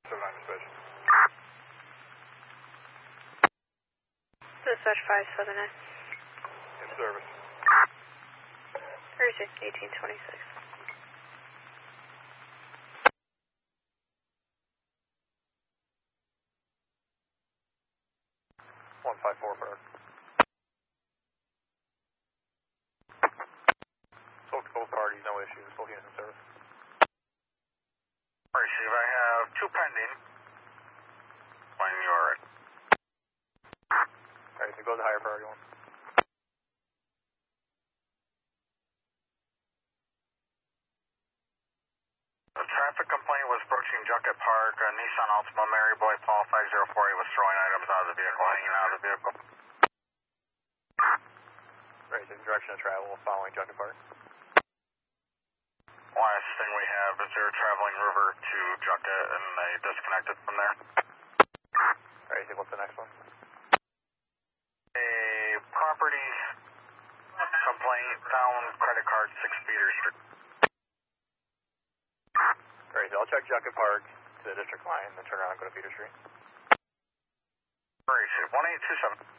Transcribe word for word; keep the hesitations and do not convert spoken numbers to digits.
seven nine dispatch. Dispatch five seven nine. In service. Thursday, eighteen twenty-six. one five four for spoke to both parties, no issues, both units in service. Receive, I have two pending. When you're ready. Alright, so go to the higher priority one. The traffic complaint was approaching Junket Park. A Nissan Altima Mary Boy Paul five zero four eight was throwing items out of the vehicle, hanging out of the vehicle. Right, so direction of travel following Junket Park. Last thing we have is they're traveling river to Junket and they disconnected from there. Alright, so what's the next one? A property complaint down credit card six Peter Street. Alright, so I'll check Junket Park to the district line, then turn around and go to Peter Street. Receive, one eight two seven.